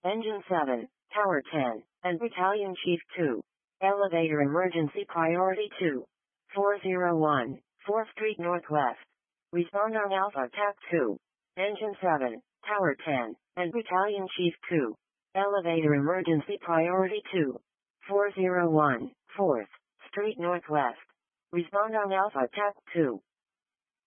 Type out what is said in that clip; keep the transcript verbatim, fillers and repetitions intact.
Engine seven, Tower ten, and Battalion Chief two. Elevator emergency priority two. four oh one, fourth Street Northwest. Respond on Alpha T A C two. Engine seven, Tower ten, and Battalion Chief two. Elevator emergency priority two. four oh one, fourth Street Northwest. Respond on Alpha T A C two.